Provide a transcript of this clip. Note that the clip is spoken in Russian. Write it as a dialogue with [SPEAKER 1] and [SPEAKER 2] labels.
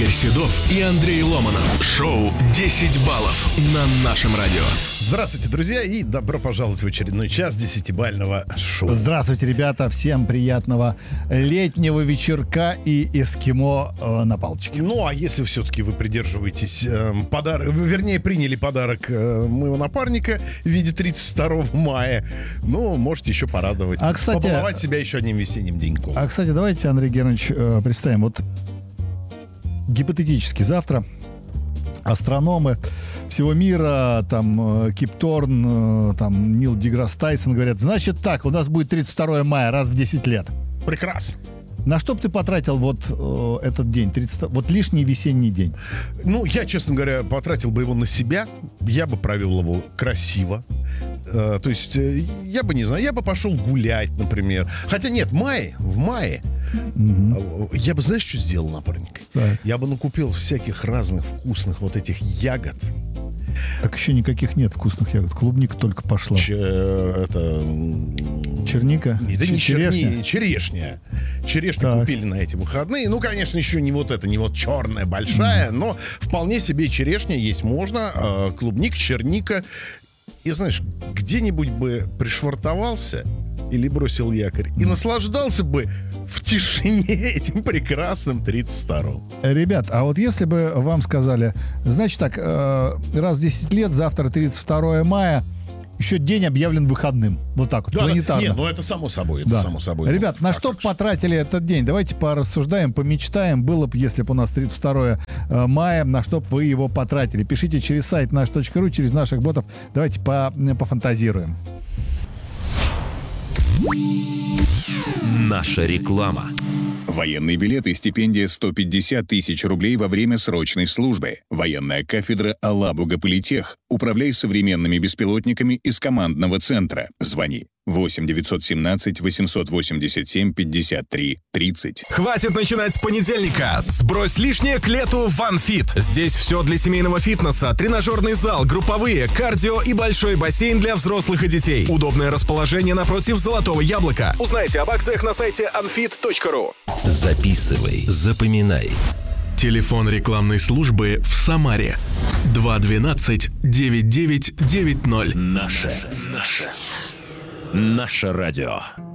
[SPEAKER 1] Игорь Седов и Андрей Ломанов. Шоу «10 баллов» на нашем радио.
[SPEAKER 2] Здравствуйте, друзья, и добро пожаловать в очередной час 10-бального шоу.
[SPEAKER 3] Здравствуйте, ребята, всем приятного летнего вечерка и эскимо на палочке.
[SPEAKER 2] Ну, а если все-таки вы придерживаетесь приняли подарок моего напарника в виде 32 мая, ну, можете еще порадовать, побаловать себя еще одним весенним деньком.
[SPEAKER 3] А, кстати, давайте, Андрей Германович, представим, вот гипотетически завтра астрономы всего мира, там, Кип Торн, там, Нил Деграсс Тайсон говорят, значит так, у нас будет 32 мая раз в 10 лет.
[SPEAKER 2] Прекрасно.
[SPEAKER 3] На что бы ты потратил вот этот день, вот лишний весенний день?
[SPEAKER 2] Ну, я, честно говоря, потратил бы его на себя, я бы провел его красиво. То есть, я бы, не знаю, я бы пошел гулять, например. Хотя нет, в мае, я бы, знаешь, что сделал, напарник?
[SPEAKER 3] Так.
[SPEAKER 2] Я бы накупил всяких разных вкусных вот этих ягод.
[SPEAKER 3] Так еще никаких нет вкусных ягод. Клубника только пошла. Черника?
[SPEAKER 2] Да не
[SPEAKER 3] черешня?
[SPEAKER 2] Черешня. Черешню
[SPEAKER 3] так.
[SPEAKER 2] Купили на эти выходные. Ну, конечно, еще не вот черная большая, но вполне себе черешня есть можно. Клубника, черника. И знаешь, где-нибудь бы пришвартовался или бросил якорь и наслаждался бы в тишине этим прекрасным 32-м.
[SPEAKER 3] Ребят, а вот если бы вам сказали, значит так, раз в 10 лет, завтра 32 мая, еще день объявлен выходным. Вот так вот,
[SPEAKER 2] да,
[SPEAKER 3] планетарно.
[SPEAKER 2] Нет, ну это само собой, само собой.
[SPEAKER 3] Ребят, на что потратили этот день? Давайте порассуждаем, помечтаем. Было бы, если бы у нас 32 мая, на что бы вы его потратили. Пишите через сайт наш.ру, через наших ботов. Давайте пофантазируем.
[SPEAKER 1] Наша реклама.
[SPEAKER 4] Военный билет и стипендия 150 тысяч рублей во время срочной службы. Военная кафедра Алабуга-Политех. Управляй современными беспилотниками из командного центра. Звони 8 917 887 53 30.
[SPEAKER 1] Хватит начинать с понедельника. Сбрось лишнее к лету в OneFit. Здесь все для семейного фитнеса. Тренажерный зал, групповые, кардио и большой бассейн для взрослых и детей. Удобное расположение напротив Золотого Яблока. Узнайте об акциях на сайте onfit.ru.
[SPEAKER 5] Записывай, запоминай.
[SPEAKER 1] Телефон рекламной службы в Самаре 212-9990.
[SPEAKER 5] Наше радио.